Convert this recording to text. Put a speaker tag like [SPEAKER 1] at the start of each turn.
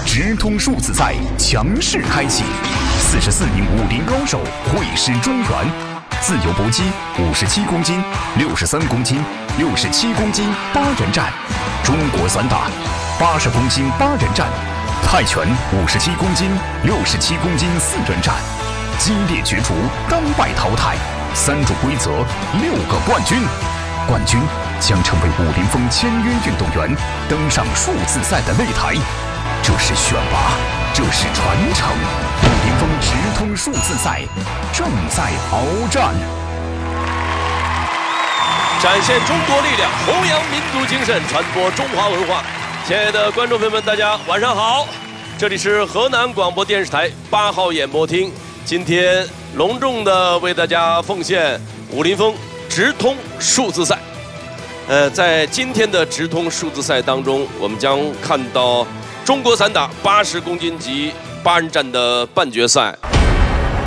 [SPEAKER 1] 直通数字赛强势开启，44名武林高手会师中原，自由搏击57公斤、63公斤、67公斤8人战，中国散打80公斤8人战，泰拳57公斤、67公斤4人战，激烈角逐，单败淘汰，3种规则，6个冠军，冠军将成为武林风签约运动员，登上数字赛的擂台。这是选拔，这是传承。武林风直通数字赛正在鏖战，
[SPEAKER 2] 展现中国力量，弘扬民族精神，传播中华文化。亲爱的观众朋友们，大家晚上好，这里是河南广播电视台8号演播厅，今天隆重的为大家奉献武林风直通数字赛。在今天的直通数字赛当中，我们将看到中国散打80公斤级8人战的半决赛。